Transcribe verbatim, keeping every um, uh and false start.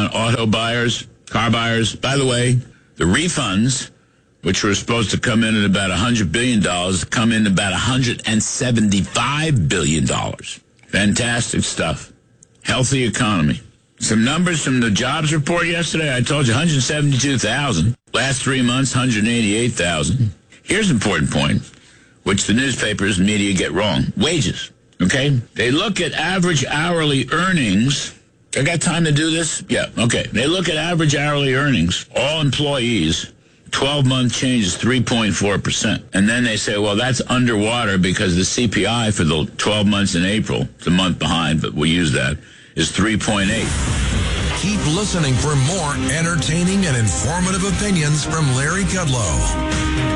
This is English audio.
on auto buyers, car buyers. By the way, the refunds, which were supposed to come in at about one hundred billion dollars, come in about one hundred seventy-five billion dollars. Fantastic stuff. Healthy economy. Some numbers from the jobs report yesterday. I told you one hundred seventy-two thousand. Last three months, one hundred eighty-eight thousand. Here's an important point, which the newspapers and media get wrong. Wages, okay? They look at average hourly earnings. I got time to do this? Yeah, okay. They look at average hourly earnings, all employees. twelve-month change is three point four percent. And then they say, well, that's underwater because the C P I for the twelve months in April, it's a month behind, but we use that, is three point eight. Keep listening for more entertaining and informative opinions from Larry Kudlow.